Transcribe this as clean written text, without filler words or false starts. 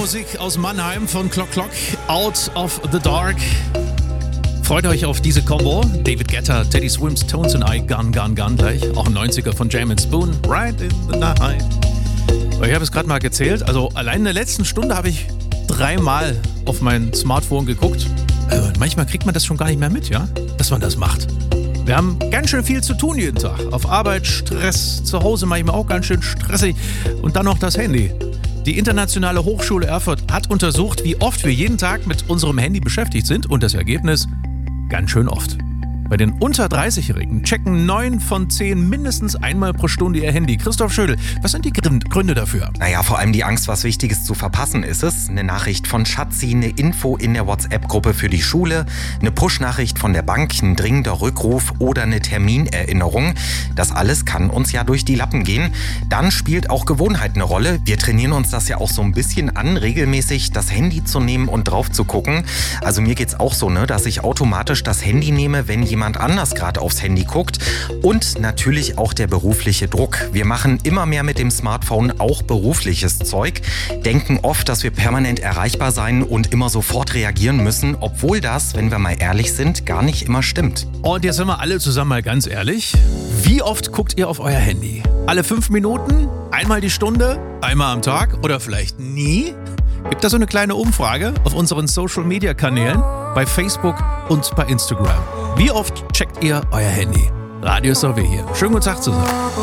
Musik aus Mannheim von Clock Clock, Out of the Dark. Freut euch auf diese Combo. David Guetta, Teddy Swims, Tones and I, Gun, Gun, Gun gleich. Auch ein 90er von Jam & Spoon, Right in the Night. Ich habe es gerade mal gezählt, also allein in der letzten Stunde habe ich 3-mal auf mein Smartphone geguckt. Manchmal kriegt man das schon gar nicht mehr mit, ja, dass man das macht. Wir haben ganz schön viel zu tun jeden Tag. Auf Arbeit, Stress, zu Hause manchmal auch ganz schön stressig. Und dann noch das Handy. Die Internationale Hochschule Erfurt hat untersucht, wie oft wir jeden Tag mit unserem Handy beschäftigt sind. Und das Ergebnis? Ganz schön oft. Bei den unter 30-Jährigen checken 9 von 10 mindestens einmal pro Stunde ihr Handy. Christoph Schödel, was sind die Gründe dafür? Naja, vor allem die Angst, was Wichtiges zu verpassen ist es. Eine Nachricht von Schatzi, eine Info in der WhatsApp-Gruppe für die Schule, eine Push-Nachricht von der Bank, ein dringender Rückruf oder eine Terminerinnerung. Das alles kann uns ja durch die Lappen gehen. Dann spielt auch Gewohnheit eine Rolle. Wir trainieren uns das ja auch so ein bisschen an, regelmäßig das Handy zu nehmen und drauf zu gucken. Also mir geht's auch so, dass ich automatisch das Handy nehme, wenn jemand anders gerade aufs Handy guckt. Und natürlich auch der berufliche Druck. Wir machen immer mehr mit dem Smartphone auch berufliches Zeug, denken oft, dass wir permanent erreichbar sein und immer sofort reagieren müssen, obwohl das, wenn wir mal ehrlich sind, gar nicht immer stimmt. Und jetzt sind wir alle zusammen mal ganz ehrlich. Wie oft guckt ihr auf euer Handy? Alle 5 Minuten? Einmal die Stunde? Einmal am Tag? Oder vielleicht nie? Gibt da so eine kleine Umfrage auf unseren Social-Media-Kanälen, bei Facebook und bei Instagram. Wie oft checkt ihr euer Handy? Radio SOW hier. Schönen guten Tag zusammen.